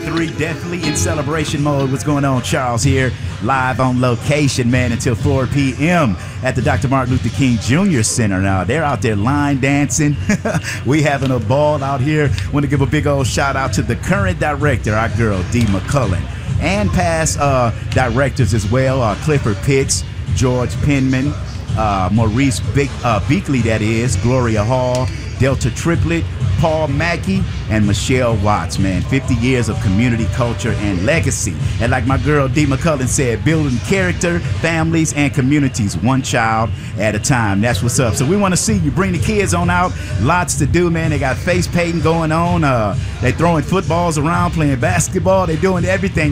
103, definitely in celebration mode. What's going on, Charles here, live on location, man, until 4 p.m. at the Dr. Martin Luther King Jr. Center. Now, they're out there line dancing. We having a ball out here. Want to give a big old shout out to the current director, our girl, Dee McCullen, and past directors as well, Clifford Pitts, George Penman, Maurice Beakley, that is, Gloria Hall, Delta Triplet, Paul Mackey, and Michelle Watts, man. 50 years of community culture and legacy. And like my girl Dee McCullen said, building character, families, and communities one child at a time. That's what's up. So we want to see you bring the kids on out. Lots to do, man. They got face painting going on. They throwing footballs around, playing basketball. They're doing everything.